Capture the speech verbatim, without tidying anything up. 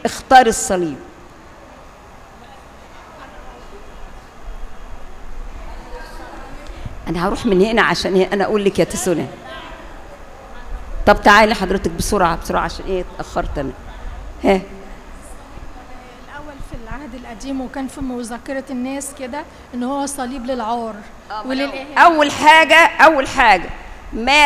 اختار الصليب. انا هروح من هنا عشان انا اقول لك يا تسوني. طب تعالي حضرتك بسرعه بسرعه عشان ايه اتاخرت انا. ها الاول في العهد القديم وكان في مذكره الناس كده ان هو صليب للعار وللاهانه. اول حاجه اول حاجه ما